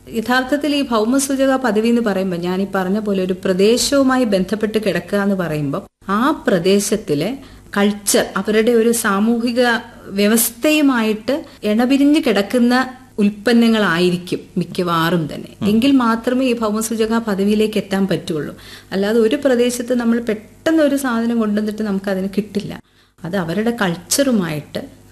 യഥാർത്ഥത്തിൽ ഈ ഭൗമസൂചക പദവി എന്ന് പറയുമ്പോൾ ഞാൻ ഈ പറഞ്ഞ പോലെ ഒരു പ്രദേശവുമായി ബന്ധപ്പെട്ട് കിടക്കുക എന്ന് പറയുമ്പോൾ ആ പ്രദേശത്തിലെ കൾച്ചർ, അവരുടെ ഒരു സാമൂഹിക വ്യവസ്ഥയുമായിട്ട് ഇണപിരിഞ്ഞ് കിടക്കുന്ന ഉൽപ്പന്നങ്ങളായിരിക്കും മിക്കവാറും തന്നെ. എങ്കിൽ മാത്രമേ ഈ ഭൗമസൂചക പദവിയിലേക്ക് എത്താൻ പറ്റുള്ളൂ. അല്ലാതെ ഒരു പ്രദേശത്ത് നമ്മൾ പെട്ടെന്ന് ഒരു സാധനം കൊണ്ടുവന്നിട്ട് നമുക്ക് അതിന് കിട്ടില്ല. അത് അവരുടെ കൾച്ചറുമായിട്ട്